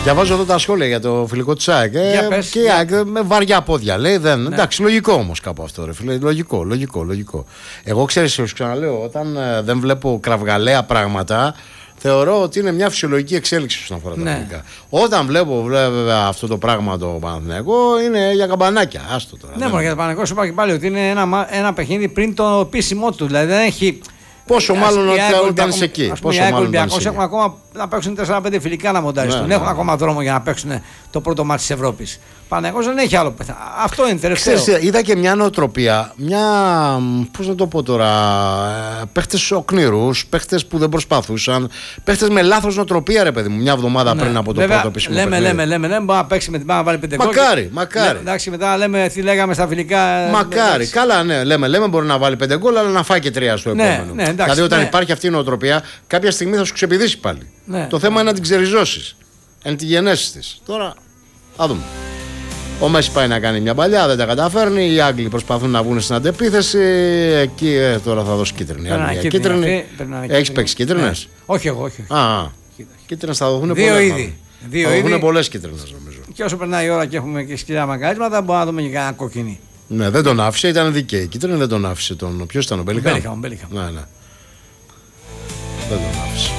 Διαβάζω εδώ τα σχόλια για το φιλικό της ΑΕΚ. Και η ΑΕΚ με βαριά πόδια λέει. Ναι. Εντάξει, λογικό όμως κάπου αυτό, ρε φίλε. Λογικό. Εγώ ξέρεις, σου ξαναλέω, όταν δεν βλέπω κραυγαλαία πράγματα, θεωρώ ότι είναι μια φυσιολογική εξέλιξη όσον αφορά τα φιλικά. Όταν βλέπω αυτό το πράγμα το Παναθηναϊκό, είναι για καμπανάκια. Άστο τώρα. Ναι, μόνο για το Παναθηναϊκό σου είπα και πάλι ότι είναι ένα παιχνίδι πριν το επίσημό του. Δηλαδή δεν έχει. Πόσο μάλλον ότι ήταν εκεί. Πόσο μάλλον έχουν ακόμα να παίξουν 4-5 φιλικά να μονταριστούν. Έχουν ακόμα δρόμο για να παίξουν το πρώτο μάτι της Ευρώπης. Παναθηναϊκός δεν έχει άλλο πεθά. Αυτό είναι τελευταίο. Ξέρεις, είδα και μια νοοτροπία. Πώς να το πω τώρα. Παίχτες οκνηρούς, παίχτες που δεν προσπαθούσαν. Παίχτες με λάθος νοοτροπία, ρε παιδί μου. Μια εβδομάδα πριν από το πρώτο επίσημο παιχνίδι. Λέμε, μπορεί να παίξει με την να βάλει 5 γκολ. Μακάρι. Εντάξει, μετά λέμε τι λέγαμε στα φιλικά. Μακάρι. Καλά, ναι. Λέμε μπορεί να βάλει 5 γκολ, αλλά να φάει και 3 στο επόμενο. Δηλαδή όταν υπάρχει αυτή η νοοτροπία, κάποια στιγμή θα σου ξεπηδήσει πάλι. Το θέμα είναι να την ξεριζώσεις. Εν τη γενέση της. Τώρα, θα δούμε. Ο Μέση πάει να κάνει μια παλιά, δεν τα καταφέρνει. Οι Άγγλοι προσπαθούν να βγουν στην αντεπίθεση. Εκεί τώρα θα δώσει κίτρινη. Έχεις παίξει κίτρινες? Όχι εγώ. Κίτρινες θα δοθούν δύο ήδη. Θα δοθούν πολλές κίτρινες νομίζω. Και όσο περνάει η ώρα και έχουμε και σκληρά μαγκαρίσματα, μπορούμε να δούμε και κανένα κόκκινη. Ναι, δεν τον άφησε, ήταν δικαίη. Κίτρινη δεν τον άφησε. Ποιος ήταν, ο Μπέλιχαμ? Ναι. Δεν τον άφησε.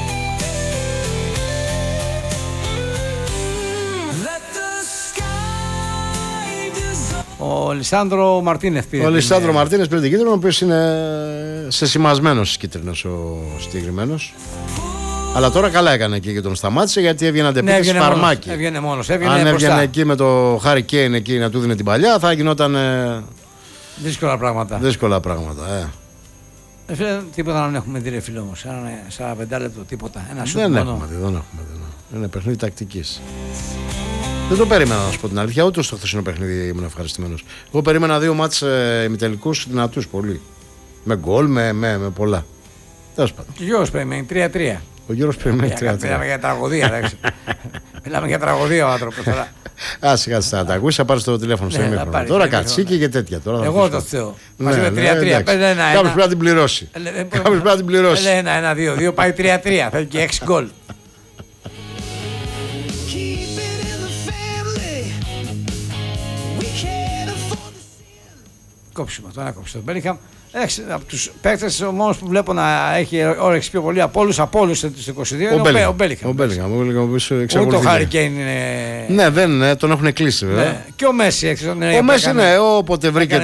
Ο Λισάνδρο Μαρτίνεθ πήρε. Ο Λισάνδρο Μαρτίνεθ πήρε την κίτρινη, ο οποίος είναι σεσημασμένος στις κίτρινες ο συγκεκριμένος. Αλλά τώρα καλά έκανε εκεί και τον σταμάτησε, γιατί έβγαινε αντεπίθεση φαρμάκι. Έβγαινε μόνος. Αν έβγαινε εκεί με το Χάρι Κέιν εκεί να του δίνει την παλιά, θα γινόταν. Δύσκολα πράγματα. Τίποτα να έχουμε δει, ρε φίλε όμως. 45 λεπτό, τίποτα. Δεν έχουμε δει. Είναι παιχνίδι τακτικής. Δεν το περίμενα, να σου πω την αλήθεια, ούτε στο χθεσινό παιχνίδι ήμουν ευχαριστημένος. Εγώ περίμενα 2 μάτς ημιτελικούς δυνατούς πολύ. Με γκολ, με πολλά. Τέλος πάντων. Και ο Γιώργος περιμένει 3-3. Ο Γιώργος περιμένει 3-3. Μιλάμε για τραγωδία, μιλάμε για τραγωδία ο άνθρωπος τώρα. Άσε, θα τα ακούσει, θα πάρει το τηλέφωνο στο ημίχρονο. Τώρα κατσίκι και τέτοια. Εγώ το θέλω. Μαζί με 3-3. Κάποιος πρέπει να την πληρώσει. Λέει 1-2, πάει 3-3. Θέλει και 6 γκολ. Κόψιμο, το ένα κόψιμο. Μπέλιχαμ. Από τους παίκτες, ο μόνος που βλέπω να έχει όρεξη πιο πολύ από όλους τους 22 είναι ο Μπέλιχαμ. Ούτε ο Χάρι Κέιν είναι. Ναι, δεν τον έχουν κλείσει βέβαια. Και ο Μέση. Ο Μέση, ναι, όποτε βρήκε